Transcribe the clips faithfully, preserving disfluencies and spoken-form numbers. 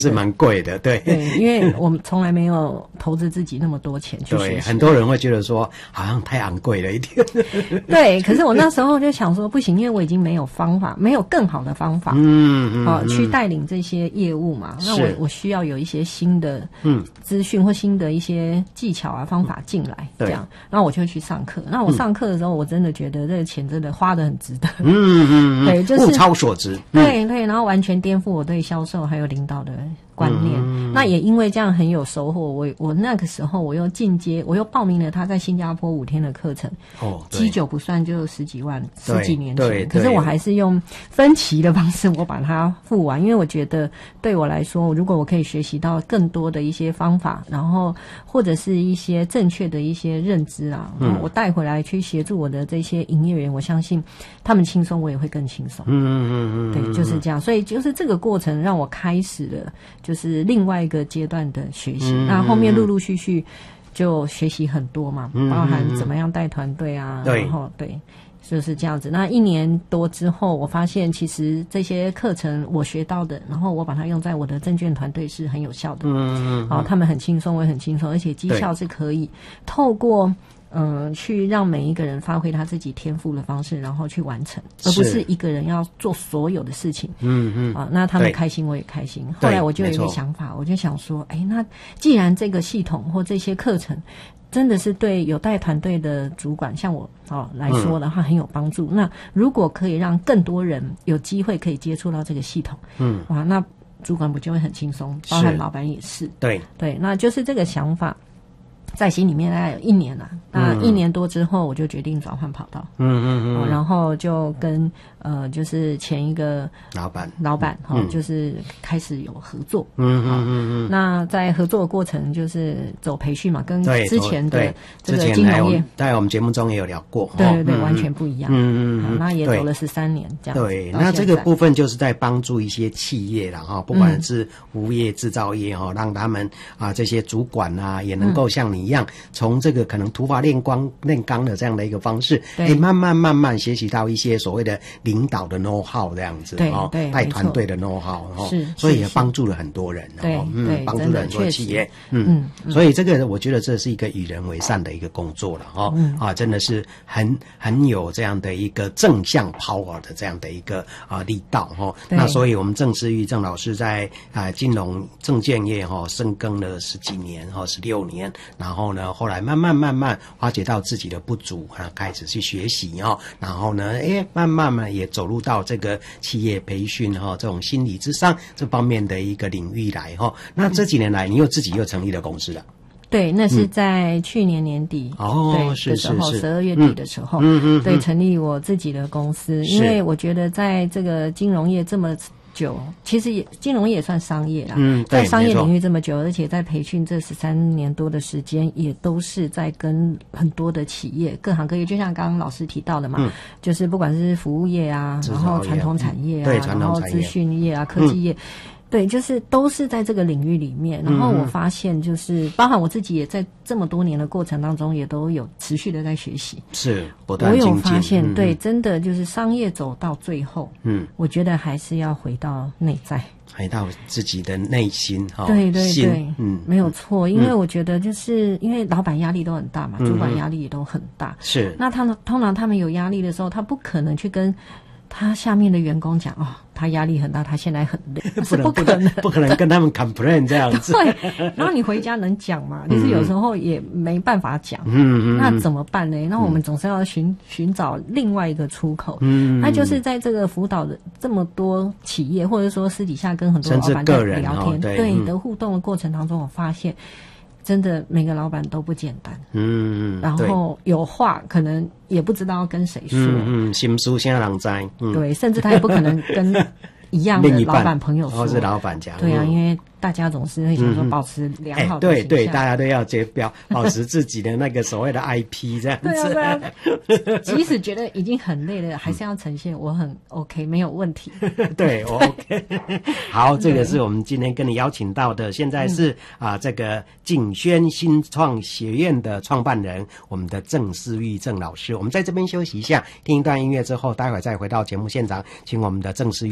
是蛮贵的，对对，因为我们从来没有投资自己那么多钱去学习。 对，很多人会觉得说好像太昂贵了一点。 对，可是我那时候就想说不行，因为我已经没有方法，没有更好的方法，嗯嗯，好、哦、去带领这些业务嘛。那我我需要有一些新的嗯资讯或新的一些技巧啊方法进来，嗯、这样，然后我就去上课。那我上课的时候，我真的觉得这个钱真的花得很值得。嗯嗯，对，就是物超所值。 嗯、对对，然后完全颠覆我对销售还有领导的观念、嗯、那也因为这样很有收获，我我那个时候我又进阶，我又报名了他在新加坡五天的课程，哦，基酒不算就十几万，十几年前，可是我还是用分期的方式我把它付完，因为我觉得对我来说，如果我可以学习到更多的一些方法，然后或者是一些正确的一些认知啊、嗯、我带回来去协助我的这些营业员，我相信他们轻松我也会更轻松。嗯嗯嗯嗯，对，就是这样。所以就是这个过程让我开始了就是另外一个阶段的学习、嗯、那后面陆陆续续就学习很多嘛、嗯、包含怎么样带团队啊、嗯、然后对就是这样子。那一年多之后我发现其实这些课程我学到的，然后我把它用在我的证券团队是很有效的。嗯嗯嗯，然后他们很轻松我也很轻松，而且绩效是可以透过嗯、呃，去让每一个人发挥他自己天赋的方式，然后去完成，而不是一个人要做所有的事情。嗯嗯，啊，那他们开心我也开心。后来我就有一个想法，我就想说，哎，那既然这个系统或这些课程真的是对有带团队的主管像我哦来说的话很有帮助、嗯，那如果可以让更多人有机会可以接触到这个系统，嗯，哇，那主管不就会很轻松，包含老板也是。对对，那就是这个想法。在心里面大概有一年了、啊，那一年多之后，我就决定转换跑道。嗯嗯嗯，然后就跟呃，就是前一个老板老板哈、嗯，就是开始有合作。嗯嗯嗯嗯。那在合作的过程，就是走培训嘛，跟之前的这个金融业， 在我们节目中也有聊过。 对对对，嗯、完全不一样。嗯嗯嗯。那也走了十三年这样。 对，那这个部分就是在帮助一些企业啦哈，不管是服务业、制造业哈，让他们啊这些主管啊也能够像你一样，从这个可能土法炼钢炼钢的这样的一个方式，哎，慢慢慢慢学习到一些所谓的领导的 know how 这样子， 对哦， 对， 带团队的 know how， 哦， 是， 所以也帮助了很多人， 对， 嗯，帮助了很多企业，嗯嗯，所以这个我觉得这是一个与人为善的一个工作了，哦，嗯、啊，真的是很很有这样的一个正向 power 的这样的一个啊力道，哦，那所以我们郑思玉郑老师在啊金融证券业哈、哦、深耕了十几年，哈、哦，十六年，然后呢，后来慢慢慢慢发觉到自己的不足啊，开始去学习哦，然后呢，哎，慢慢慢也走入到这个企业培训哈、哦、这种心理智商这方面的一个领域来哈、哦。那这几年来，你又自己又成立了公司了。 对，那是在去年年底、嗯、哦，对是是是，十二月底的时候，嗯嗯，对，成立我自己的公司，因为我觉得在这个金融业这么久，其实也金融业也算商业啦，嗯，在商业领域这么久，而且在培训这十三年多的时间，也都是在跟很多的企业各行各业，就像刚刚老师提到的嘛，嗯、就是不管是服务业啊，然后传统产业啊， 对， 然后资讯业啊，科技业。嗯对，就是都是在这个领域里面，然后我发现就是包含我自己也在这么多年的过程当中也都有持续的在学习， 是不断精进。 我有发现、嗯、对，真的就是商业走到最后，嗯，我觉得还是要回到内在， 回到自己的内心哈、哦， 对对对，嗯，没有错，因为我觉得就是因为老板压力都很大嘛，嗯、主管压力也都很大，是，那他们通常他们有压力的时候，他不可能去跟他下面的员工讲哦，他压力很大，他现在很累，是不可能， 不可能跟他们 complain 这样子。 对，然后你回家能讲吗？其实有时候也没办法讲，嗯嗯，那怎么办呢？那我们总是要寻寻找另外一个出口，嗯，那就是在这个辅导的这么多企业，或者说私底下跟很多老板在聊天，对、嗯、的互动的过程当中，我发现。真的每个老板都不简单，嗯，然后有话可能也不知道跟谁说， 嗯嗯，心事现在人知， 嗯，对，甚至他也不可能跟一样的老板朋友说， 或是老板讲， 对啊，因为大家总是会想说保持良好的形象、 嗯欸、对对，大家都要接标，保持自己的那个所谓的 I P 这样子。 对啊对啊，即使觉得已经很累了，还是要呈现我很 OK， 没有问题。 对，我 OK。好，这个是我们今天跟你邀请到的，现在是啊、呃、这个景轩新创学院的创办人，我们的郑思玉郑老师。我们在这边休息一下，听一段音乐之后，待会儿再回到节目现场，请我们的郑思玉郑老师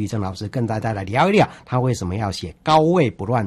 跟大家来聊一聊他为什么要写高位不乱